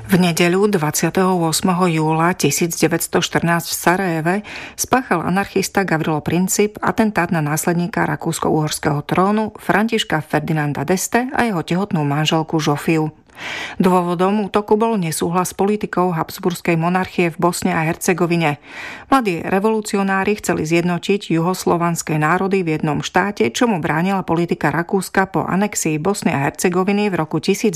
V nedeľu 28. júla 1914 v Sarajeve spáchal anarchista Gavrilo Princip atentát na následníka rakúsko-uhorského trónu Františka Ferdinanda d'Este a jeho tehotnú manželku Žofiu. Dôvodom útoku bol nesúhlas s politikou Habsburskej monarchie v Bosne a Hercegovine. Mladí revolucionári chceli zjednotiť juhoslovanské národy v jednom štáte, čomu bránila politika Rakúska po anexii Bosny a Hercegoviny v roku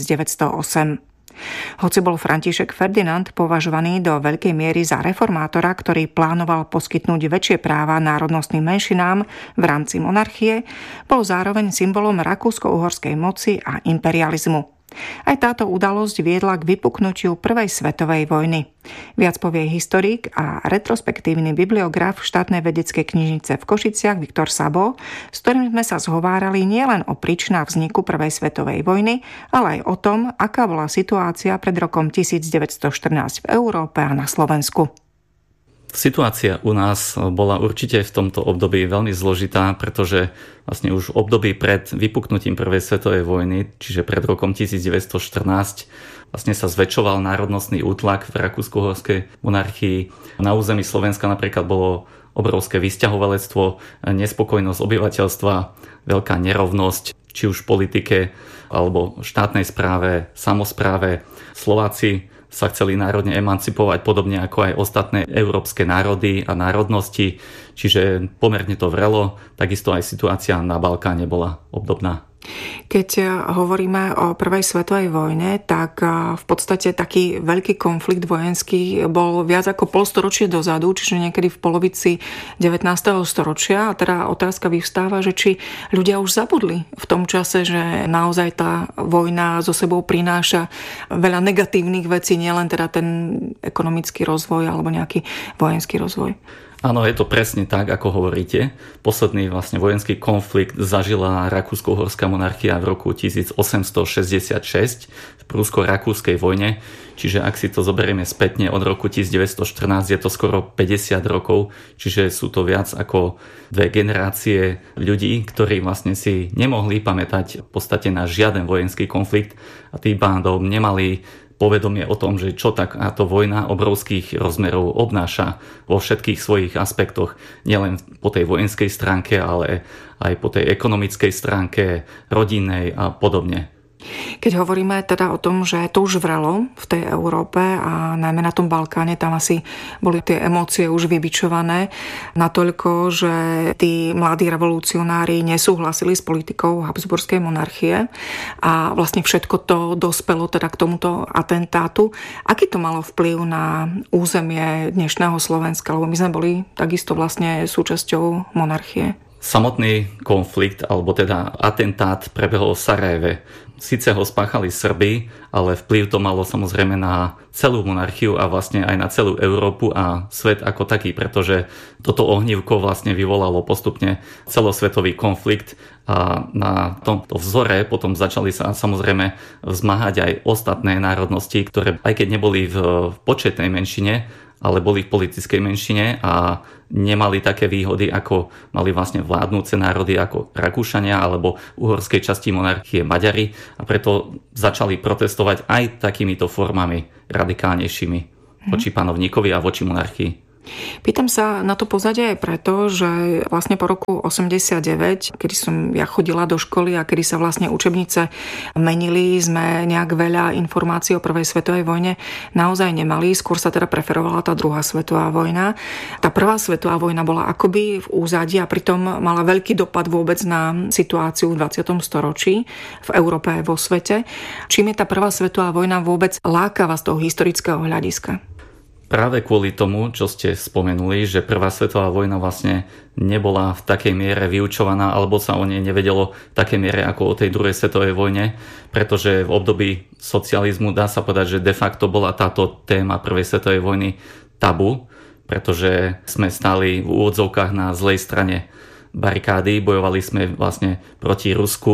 1908. Hoci bol František Ferdinand považovaný do veľkej miery za reformátora, ktorý plánoval poskytnúť väčšie práva národnostným menšinám v rámci monarchie, bol zároveň symbolom rakúsko-uhorskej moci a imperializmu. Aj táto udalosť viedla k vypuknutiu Prvej svetovej vojny. Viac povie historik a retrospektívny bibliograf štátnej vedeckej knižnice v Košiciach Viktor Sabo, s ktorým sme sa zhovárali nielen o príčinách vzniku Prvej svetovej vojny, ale aj o tom, aká bola situácia pred rokom 1914 v Európe a na Slovensku. Situácia u nás bola určite v tomto období veľmi zložitá, pretože vlastne už v období pred vypuknutím Prvej svetovej vojny, čiže pred rokom 1914, vlastne sa zväčšoval národnostný útlak v rakúsko-uhorskej monarchii. Na území Slovenska napríklad bolo obrovské vysťahovalectvo, nespokojnosť obyvateľstva, veľká nerovnosť, či už v politike alebo štátnej správe, samospráve. Slováci sa chceli národne emancipovať, podobne ako aj ostatné európske národy a národnosti, čiže pomerne to vrelo, takisto aj situácia na Balkáne bola obdobná. Keď hovoríme o Prvej svetovej vojne, tak v podstate taký veľký konflikt vojenský bol viac ako polstoročie dozadu, čiže niekedy v polovici 19. storočia. A teda otázka vyvstáva, že či ľudia už zabudli v tom čase, že naozaj tá vojna so sebou prináša veľa negatívnych vecí, nielen teda ten ekonomický rozvoj alebo nejaký vojenský rozvoj. Áno, je to presne tak, ako hovoríte. Posledný vlastne vojenský konflikt zažila rakúsko-uhorská monarchia v roku 1866 v prúsko-rakúskej vojne. Čiže ak si to zoberieme spätne od roku 1914, je to skoro 50 rokov, čiže sú to viac ako 2 generácie ľudí, ktorí vlastne si nemohli pamätať v podstate na žiaden vojenský konflikt a tým pádom nemali povedomie o tom, že čo takáto vojna obrovských rozmerov obnáša vo všetkých svojich aspektoch, nielen po tej vojenskej stránke, ale aj po tej ekonomickej stránke, rodinnej a podobne. Keď hovoríme teda o tom, že to už vrelo v tej Európe a najmä na tom Balkáne, tam asi boli tie emócie už vybičované natoľko, že tí mladí revolucionári nesúhlasili s politikou Habsburskej monarchie a vlastne všetko to dospelo teda k tomuto atentátu. Aký to malo vplyv na územie dnešného Slovenska, lebo my sme boli takisto vlastne súčasťou monarchie? Samotný konflikt, alebo teda atentát prebehol v Sarajeve. Sice ho spáchali Srby, ale vplyv to malo samozrejme na celú monarchiu a vlastne aj na celú Európu a svet ako taký, pretože toto ohnívko vlastne vyvolalo postupne celosvetový konflikt a na tomto vzore potom začali sa samozrejme vzmáhať aj ostatné národnosti, ktoré aj keď neboli v početnej menšine, ale boli v politickej menšine a nemali také výhody, ako mali vlastne vládnúce národy ako Rakúšania alebo v uhorskej časti monarchie Maďari a preto začali protestovať aj takýmito formami radikálnejšími voči panovníkovi a voči monarchii. Pýtam sa na to pozadie aj preto, že vlastne po roku 89, kedy som ja chodila do školy a kedy sa vlastne učebnice menili, sme nejak veľa informácií o Prvej svetovej vojne naozaj nemali. Skôr sa teda preferovala tá druhá svetová vojna. Tá prvá svetová vojna bola akoby v úzadí a pritom mala veľký dopad vôbec na situáciu v 20. storočí v Európe a vo svete. Čím je tá prvá svetová vojna vôbec lákavá z toho historického hľadiska? Práve kvôli tomu, čo ste spomenuli, že Prvá svetová vojna vlastne nebola v takej miere vyučovaná, alebo sa o nej nevedelo v takej miere ako o tej druhej svetovej vojne, pretože v období socializmu dá sa povedať, že de facto bola táto téma Prvej svetovej vojny tabu, pretože sme stáli v úvodzovkách na zlej strane barikády, bojovali sme vlastne proti Rusku,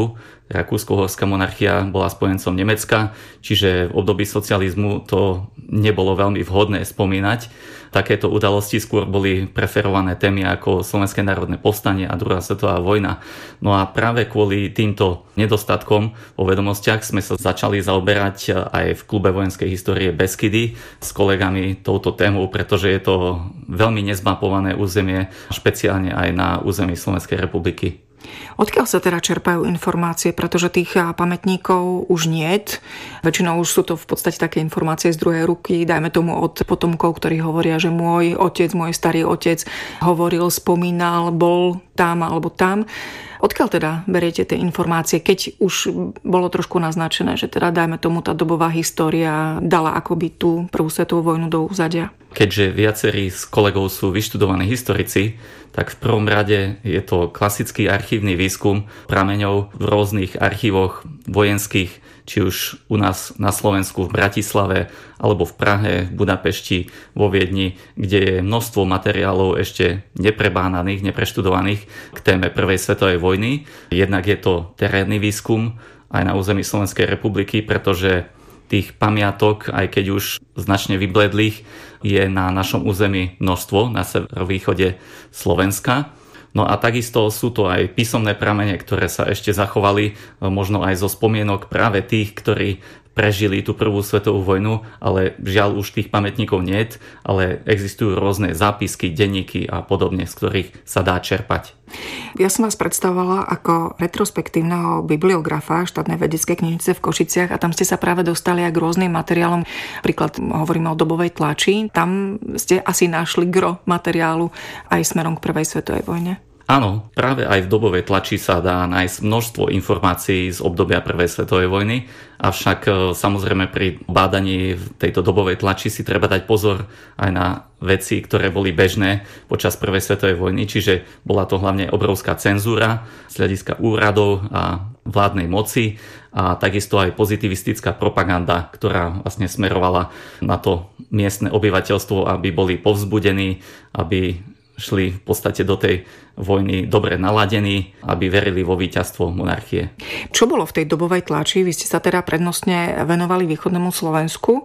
Rakúsko-uhorská monarchia bola spojencom Nemecka, čiže v období socializmu to nebolo veľmi vhodné spomínať. Takéto udalosti skôr boli preferované témy ako Slovenské národné povstanie a druhá svetová vojna. No a práve kvôli týmto nedostatkom vo vedomostiach sme sa začali zaoberať aj v klube vojenskej histórie Beskydy s kolegami touto témou, pretože je to veľmi nezmapované územie, špeciálne aj na území Slovenskej republiky. Odkiaľ sa teda čerpajú informácie, pretože tých pamätníkov už niet. Väčšinou už sú to v podstate také informácie z druhej ruky, dajme tomu od potomkov, ktorí hovoria, že môj otec, môj starý otec hovoril, spomínal, bol tam alebo tam. Odkiaľ teda beriete tie informácie, keď už bolo trošku naznačené, že teda dajme tomu tá dobová história dala akoby tú prvú svetovú vojnu do úzadia? Keďže viacerí z kolegov sú vyštudovaní historici, tak v prvom rade je to klasický archívny výskum prameňov v rôznych archívoch vojenských, či už u nás na Slovensku v Bratislave, alebo v Prahe, v Budapešti, vo Viedni, kde je množstvo materiálov ešte neprebánaných, nepreštudovaných k téme Prvej svetovej vojny. Jednak je to terénny výskum aj na území Slovenskej republiky, pretože tých pamiatok, aj keď už značne vybledlých, je na našom území množstvo na severovýchode Slovenska. No a takisto sú to aj písomné pramene, ktoré sa ešte zachovali, možno aj zo spomienok práve tých, ktorí prežili tú prvú svetovú vojnu, ale žiaľ už tých pamätníkov niet, ale existujú rôzne zápisky, denníky a podobne, z ktorých sa dá čerpať. Ja som vás predstavovala ako retrospektívneho bibliografa štátnej vedeckej knižnice v Košiciach a tam ste sa práve dostali aj k rôznym materiálom. Príklad hovoríme o dobovej tlači. Tam ste asi našli gro materiálu aj smerom k prvej svetovej vojne. Áno, práve aj v dobovej tlači sa dá nájsť množstvo informácií z obdobia Prvej svetovej vojny, avšak samozrejme pri bádaní v tejto dobovej tlači si treba dať pozor aj na veci, ktoré boli bežné počas Prvej svetovej vojny, čiže bola to hlavne obrovská cenzúra z hľadiska úradov a vládnej moci a takisto aj pozitivistická propaganda, ktorá vlastne smerovala na to miestne obyvateľstvo, aby boli povzbudení, aby šli v podstate do tej vojny dobre naladení, aby verili vo víťazstvo monarchie. Čo bolo v tej dobovej tlači? Vy ste sa teda prednostne venovali východnému Slovensku.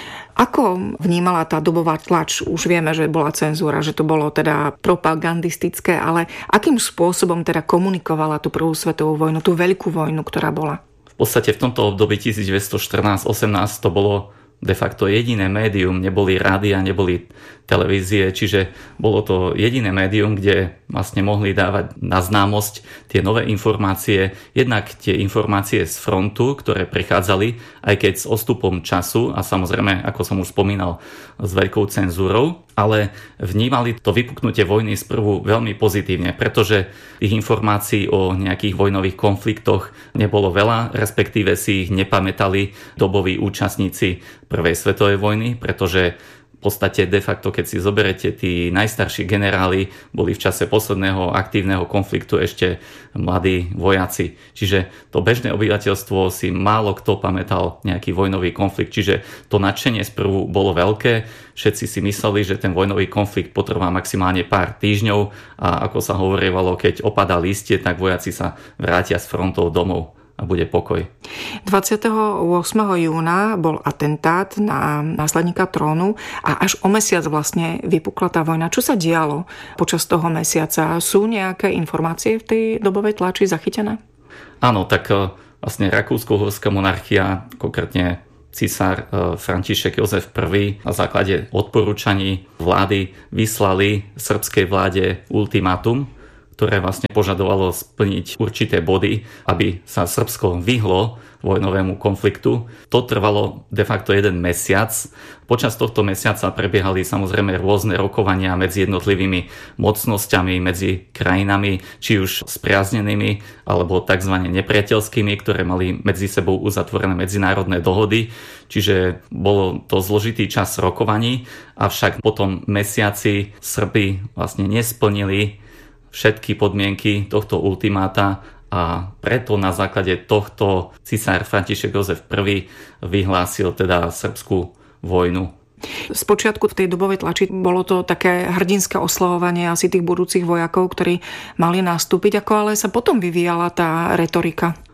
Ako vnímala tá dobová tlač? Už vieme, že bola cenzúra, že to bolo teda propagandistické, ale akým spôsobom teda komunikovala tú prvú svetovú vojnu, tú veľkú vojnu, ktorá bola? V podstate v tomto období 1914-18 to bolo de facto jediné médium, neboli rádia, neboli televízie, čiže bolo to jediné médium, kde vlastne mohli dávať na známosť tie nové informácie, jednak tie informácie z frontu, ktoré prichádzali, aj keď s odstupom času a samozrejme, ako som už spomínal, s veľkou cenzúrou, ale vnímali to vypuknutie vojny sprvu veľmi pozitívne, pretože tých informácií o nejakých vojnových konfliktoch nebolo veľa, respektíve si ich nepamätali doboví účastníci Prvej svetovej vojny, pretože v podstate de facto, keď si zoberete, tí najstarší generáli boli v čase posledného aktívneho konfliktu ešte mladí vojaci. Čiže to bežné obyvateľstvo si málo kto pamätal nejaký vojnový konflikt. Čiže to nadšenie sprvu bolo veľké. Všetci si mysleli, že ten vojnový konflikt potrvá maximálne pár týždňov a ako sa hovorievalo, keď opadá listie, tak vojaci sa vrátia z frontov domov a bude pokoj. 28. júna bol atentát na následníka trónu a až o mesiac vlastne vypukla tá vojna. Čo sa dialo počas toho mesiaca? Sú nejaké informácie v tej dobovej tlači zachytené? Áno, tak vlastne Rakúsko-uhorská monarchia, konkrétne cisár František Jozef I na základe odporúčaní vlády vyslali srbskej vláde ultimátum, ktoré vlastne požadovalo splniť určité body, aby sa Srbsko vyhlo vojnovému konfliktu. To trvalo de facto 1 mesiac. Počas tohto mesiaca prebiehali samozrejme rôzne rokovania medzi jednotlivými mocnosťami, medzi krajinami, či už spriaznenými alebo tzv. Nepriateľskými, ktoré mali medzi sebou uzatvorené medzinárodné dohody. Čiže bolo to zložitý čas rokovaní, avšak po tom mesiaci Srbi vlastne nesplnili všetky podmienky tohto ultimáta a preto na základe tohto cisár František Jozef I vyhlásil teda srbskú vojnu. Spočiatku v tej dobovej tlači bolo to také hrdinské oslavovanie asi tých budúcich vojakov, ktorí mali nastúpiť, ako ale sa potom vyvíjala tá retorika.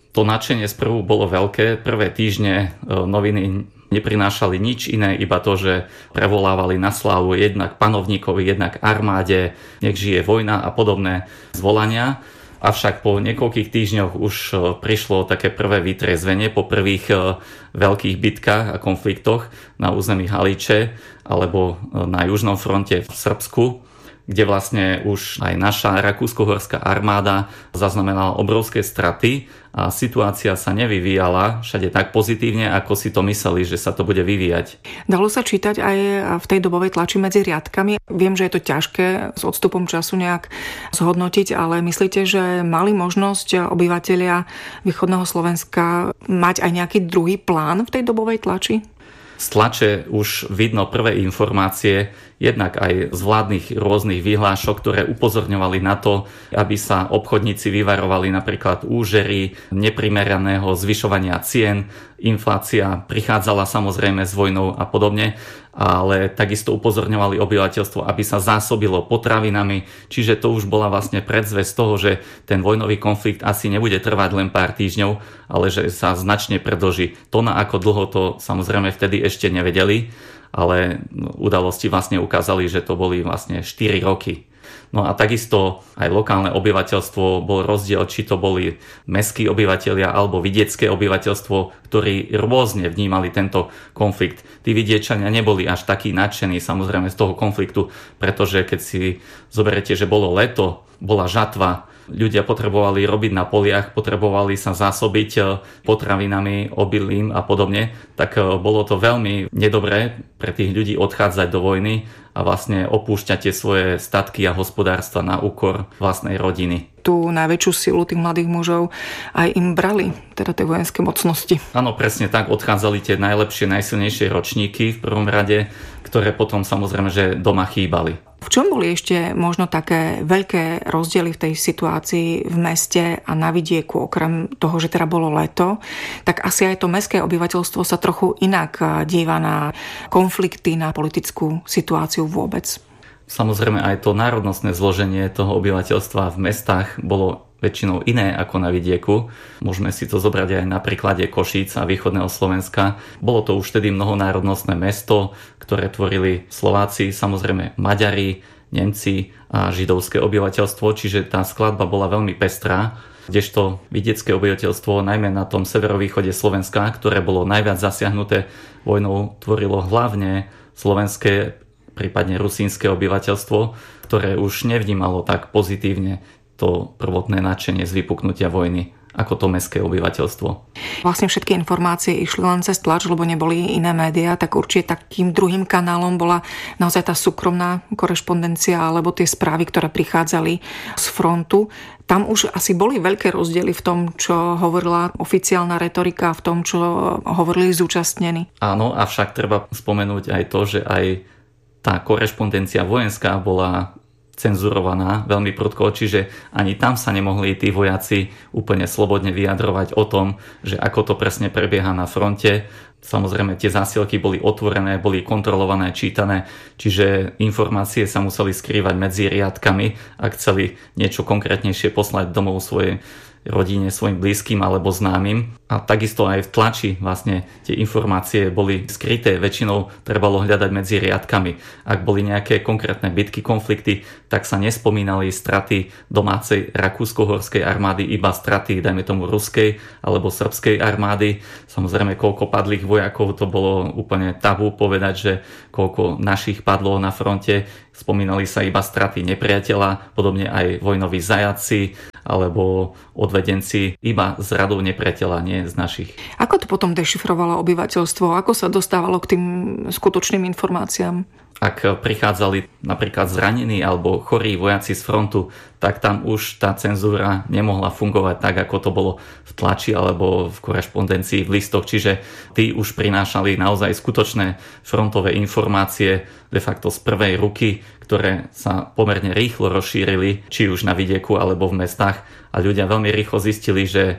To nadšenie sprvu bolo veľké. Prvé týždne noviny neprinášali nič iné, iba to, že prevolávali na slávu jednak panovníkovi, jednak armáde, nech žije vojna a podobné zvolania. Avšak po niekoľkých týždňoch už prišlo také prvé vytriezvenie po prvých veľkých bitkách a konfliktoch na území Haliče alebo na južnom fronte v Srbsku, kde vlastne už aj naša rakúsko-uhorská armáda zaznamenala obrovské straty a situácia sa nevyvíjala všade tak pozitívne, ako si to mysleli, že sa to bude vyvíjať. Dalo sa čítať aj v tej dobovej tlači medzi riadkami. Viem, že je to ťažké s odstupom času nejak zhodnotiť, ale myslíte, že mali možnosť obyvatelia východného Slovenska mať aj nejaký druhý plán v tej dobovej tlači? Z tlače už vidno prvé informácie, jednak aj z vládnych rôznych vyhlášok, ktoré upozorňovali na to, aby sa obchodníci vyvarovali napríklad úžery, neprimeraného zvyšovania cien, inflácia prichádzala samozrejme s vojnou a podobne, ale takisto upozorňovali obyvateľstvo, aby sa zásobilo potravinami, čiže to už bola vlastne predzvesť toho, že ten vojnový konflikt asi nebude trvať len pár týždňov, ale že sa značne predĺži. To, na ako dlho, to samozrejme vtedy ešte nevedeli, ale udalosti vlastne ukázali, že to boli vlastne 4 roky. No a takisto aj lokálne obyvateľstvo, bol rozdiel, či to boli mestskí obyvatelia alebo vidiecké obyvateľstvo, ktorí rôzne vnímali tento konflikt. Tí vidiečania neboli až takí nadšení samozrejme z toho konfliktu, pretože keď si zoberete, že bolo leto, bola žatva, ľudia potrebovali robiť na poliach, potrebovali sa zásobiť potravinami, obilím a podobne, tak bolo to veľmi nedobré pre tých ľudí odchádzať do vojny a vlastne opúšťať tie svoje statky a hospodárstva na úkor vlastnej rodiny. Tú najväčšiu silu tých mladých mužov aj im brali, teda tie vojenské mocnosti. Áno, presne tak, odchádzali tie najlepšie, najsilnejšie ročníky v prvom rade, ktoré potom samozrejme, že doma chýbali. V čom boli ešte možno také veľké rozdiely v tej situácii v meste a na vidieku, okrem toho, že teda bolo leto, tak asi aj to mestské obyvateľstvo sa trochu inak díva na konflikty, na politickú situáciu vôbec. Samozrejme aj to národnostné zloženie toho obyvateľstva v mestách bolo väčšinou iné ako na vidieku. Môžeme si to zobrať aj na príklade Košíc a východného Slovenska. Bolo to už vtedy mnohonárodnostné mesto, ktoré tvorili Slováci, samozrejme Maďari, Nemci a židovské obyvateľstvo, čiže tá skladba bola veľmi pestrá. Kdežto vidiecké obyvateľstvo, najmä na tom severovýchode Slovenska, ktoré bolo najviac zasiahnuté vojnou, tvorilo hlavne slovenské, prípadne rusínske obyvateľstvo, ktoré už nevnímalo tak pozitívne to prvotné nadšenie z vypuknutia vojny ako to mestské obyvateľstvo. Vlastne všetky informácie išli len cez tlač, lebo neboli iné médiá, tak určite takým druhým kanálom bola naozaj tá súkromná korešpondencia alebo tie správy, ktoré prichádzali z frontu. Tam už asi boli veľké rozdiely v tom, čo hovorila oficiálna retorika, v tom, čo hovorili zúčastnení. Áno, avšak treba spomenúť aj to, že aj tá korešpondencia vojenská bola cenzurovaná veľmi prudko, čiže ani tam sa nemohli tí vojaci úplne slobodne vyjadrovať o tom, že ako to presne prebieha na fronte. Samozrejme tie zásielky boli otvorené, boli kontrolované, čítané, čiže informácie sa museli skrývať medzi riadkami, ak chceli niečo konkrétnejšie poslať domov svojej rodine, svojim blízkym alebo známym. A takisto aj v tlači vlastne tie informácie boli skryté, väčšinou trebalo hľadať medzi riadkami. Ak boli nejaké konkrétne bitky, konflikty, tak sa nespomínali straty domácej rakúsko-uhorskej armády, iba straty, dajme tomu, ruskej alebo srbskej armády. Samozrejme, koľko padlých vojakov, to bolo úplne tabu povedať, že koľko našich padlo na fronte. Spomínali sa iba straty nepriateľa, podobne aj vojnoví zajaci alebo odvedenci iba z radov nepriateľa, nie z našich. Ako to potom dešifrovalo obyvateľstvo? Ako sa dostávalo k tým skutočným informáciám? Ak prichádzali napríklad zranení alebo chorí vojaci z frontu, tak tam už tá cenzúra nemohla fungovať tak, ako to bolo v tlači alebo v korešpondencii v listoch. Čiže tí už prinášali naozaj skutočné frontové informácie de facto z prvej ruky, ktoré sa pomerne rýchlo rozšírili, či už na vidieku alebo v mestách. A ľudia veľmi rýchlo zistili, že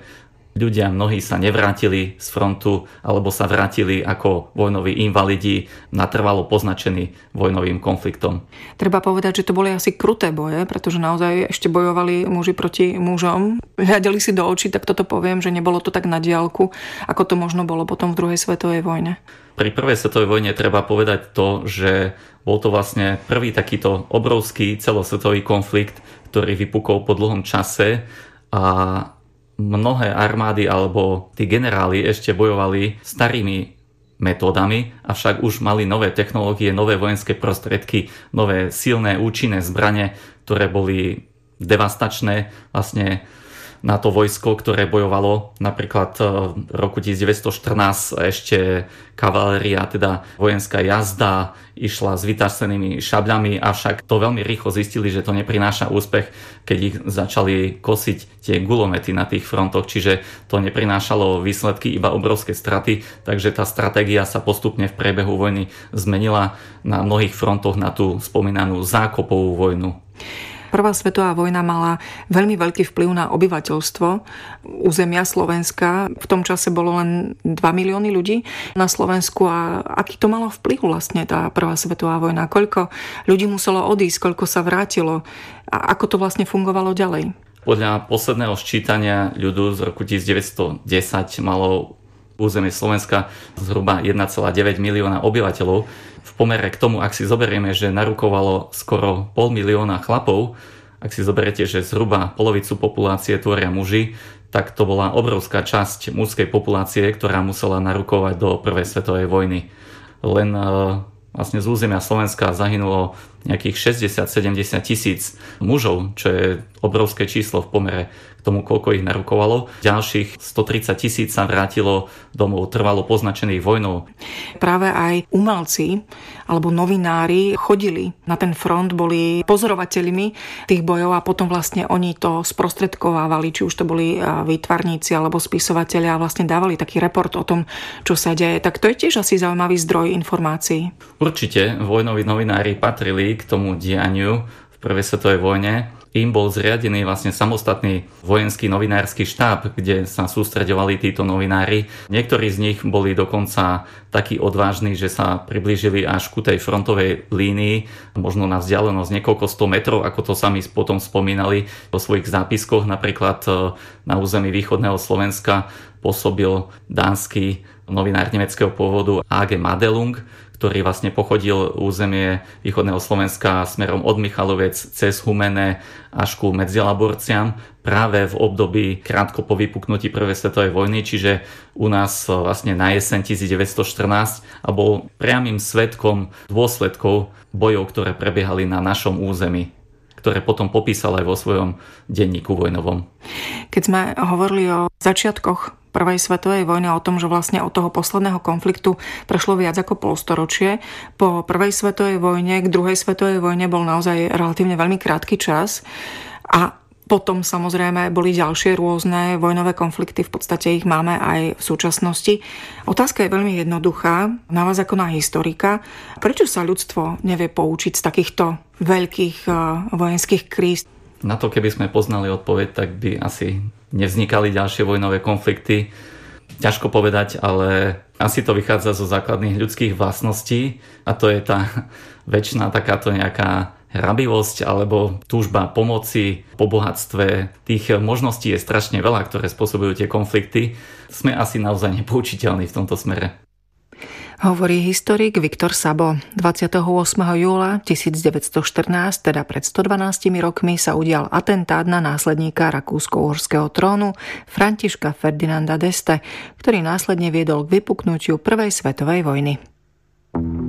Ľudia mnohí sa nevrátili z frontu alebo sa vrátili ako vojnoví invalidi natrvalo poznačení vojnovým konfliktom. Treba povedať, že to boli asi kruté boje, pretože naozaj ešte bojovali muži proti mužom. Hľadeli si do očí, tak toto poviem, že nebolo to tak na diaľku, ako to možno bolo potom v druhej svetovej vojne. Pri prvej svetovej vojne treba povedať to, že bol to vlastne prvý takýto obrovský celosvetový konflikt, ktorý vypukol po dlhom čase a mnohé armády alebo tí generáli ešte bojovali starými metódami, avšak už mali nové technológie, nové vojenské prostriedky, nové silné účinné zbrane, ktoré boli devastačné vlastne na to vojsko, ktoré bojovalo. Napríklad v roku 1914 ešte kavaléria, teda vojenská jazda, išla s vytasenými šabľami, avšak to veľmi rýchlo zistili, že to neprináša úspech, keď ich začali kosiť tie gulomety na tých frontoch, čiže to neprinášalo výsledky, iba obrovské straty, takže tá stratégia sa postupne v priebehu vojny zmenila na mnohých frontoch na tú spomínanú zákopovú vojnu. Prvá svetová vojna mala veľmi veľký vplyv na obyvateľstvo územia Slovenska. V tom čase bolo len 2 milióny ľudí na Slovensku a aký to malo vplyv vlastne tá prvá svetová vojna? Koľko ľudí muselo odísť, koľko sa vrátilo a ako to vlastne fungovalo ďalej? Podľa posledného sčítania ľudu z roku 1910 malo územie Slovenska zhruba 1,9 milióna obyvateľov. V pomere k tomu, ak si zoberieme, že narukovalo skoro 500 000 chlapov, ak si zoberiete, že zhruba polovicu populácie tvoria muži, tak to bola obrovská časť mužskej populácie, ktorá musela narukovať do prvej svetovej vojny. Len vlastne z územia Slovenska zahynulo nejakých 60-70 tisíc mužov, čo je obrovské číslo v pomere k tomu, koľko ich narukovalo. Ďalších 130 000 sa vrátilo domov trvalo poznačených vojnou. Práve aj umelci alebo novinári chodili na ten front, boli pozorovateľmi tých bojov a potom vlastne oni to sprostredkovávali, či už to boli výtvarníci alebo spisovatelia a vlastne dávali taký report o tom, čo sa deje. Tak to je tiež asi zaujímavý zdroj informácií. Určite vojnoví novinári patrili k tomu dianiu v prvej svetovej vojne. Im bol zriadený vlastne samostatný vojenský novinársky štáb, kde sa sústreďovali títo novinári. Niektorí z nich boli dokonca takí odvážni, že sa priblížili až ku tej frontovej línii, možno na vzdialenosť niekoľko 100 metrov, ako to sami potom spomínali vo svojich zápiskoch. Napríklad na území východného Slovenska pôsobil dánsky novinár nemeckého pôvodu A.G. Madelung, ktorý vlastne pochodil územie východného Slovenska smerom od Michalovec cez Humene až ku Medzilaborciam práve v období krátko po vypuknutí prvej svetovej vojny, čiže u nás vlastne na jeseň 1914 a bol priamym svedkom dôsledkov bojov, ktoré prebiehali na našom území, ktoré potom popísal aj vo svojom denníku vojnovom. Keď sme hovorili o začiatkoch prvej svetovej vojny a o tom, že vlastne od toho posledného konfliktu prešlo viac ako polstoročie. Po prvej svetovej vojne k druhej svetovej vojne bol naozaj relatívne veľmi krátky čas a potom samozrejme boli ďalšie rôzne vojnové konflikty, v podstate ich máme aj v súčasnosti. Otázka je veľmi jednoduchá, na vás ako na historika. Prečo sa ľudstvo nevie poučiť z takýchto veľkých vojenských kríz? Na to, keby sme poznali odpoveď, tak by asi nevznikali ďalšie vojnové konflikty. Ťažko povedať, ale asi to vychádza zo základných ľudských vlastností a to je tá väčšiná takáto nejaká hrabivosť alebo túžba pomoci po bohatstve. Tých možností je strašne veľa, ktoré spôsobujú tie konflikty. Sme asi naozaj nepoučiteľní v tomto smere. Hovorí historik Viktor Sabo. 28. júla 1914, teda pred 112 rokmi, sa udial atentát na následníka rakúsko-uhorského trónu Františka Ferdinanda d'Este, ktorý následne viedol k vypuknutiu prvej svetovej vojny.